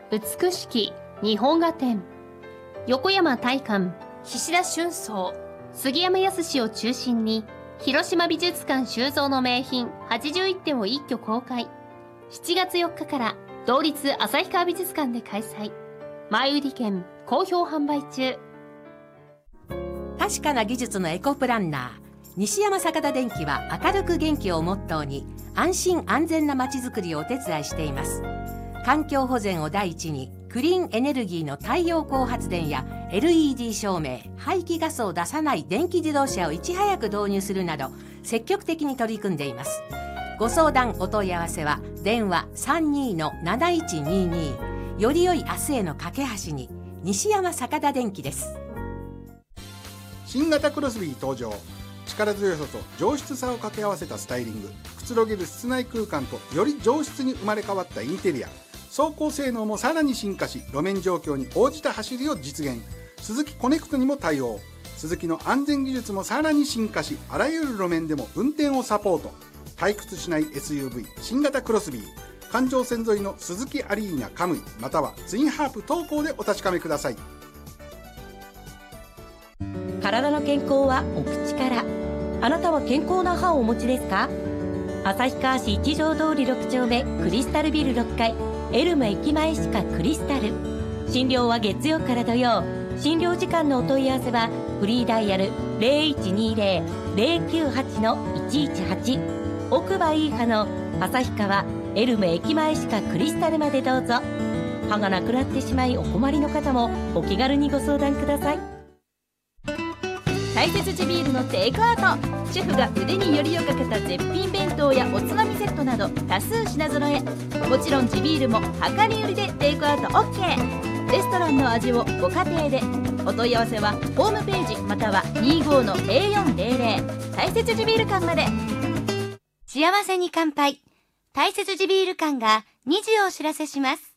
美しき日本画展、横山大観、菱田春草、杉山康を中心に広島美術館収蔵の名品81点を一挙公開。7月4日から同立旭川美術館で開催。前売り券好評販売中。 確かな技術のエコプランナー西山坂田電機は、明るく元気をモットーに安心安全なまちづくりをお手伝いしています。環境保全を第一に、クリーンエネルギーの太陽光発電や LED 照明、排気ガスを出さない電気自動車をいち早く導入するなど、積極的に取り組んでいます。ご相談お問い合わせは電話 32-7122、 より良い明日への架け橋に、西山坂田電機です。 新型クロスビー登場。力強さと上質さを掛け合わせたスタイリング、くつろげる室内空間とより上質に生まれ変わったインテリア、走行性能もさらに進化し、路面状況に応じた走りを実現。スズキコネクトにも対応。スズキの安全技術もさらに進化し、あらゆる路面でも運転をサポート。退屈しない SUV 新型クロスビー、環状線沿いのスズキアリーナカムイ、またはツインハープ東高でお確かめください。 体の健康はお口から。あなたは健康な歯をお持ちですか？旭川市一条通り6丁目クリスタルビル6階、エルム駅前歯科クリスタル。診療は月曜から土曜。診療時間のお問い合わせはフリーダイヤル 0120-098-118。 奥歯いい歯の旭川エルム駅前歯科クリスタルまでどうぞ。歯がなくなってしまいお困りの方もお気軽にご相談ください。大切地ビールのテイクアウト。シェフが腕によりをかけた絶品弁当やおつまみセットなど多数品揃え。もちろん地ビールも量り売りでテイクアウト OK。 レストランの味をご家庭で。お問い合わせはホームページまたは 25-0400 大切地ビール館まで。 幸せに乾杯。大切地ビール館が2時をお知らせします。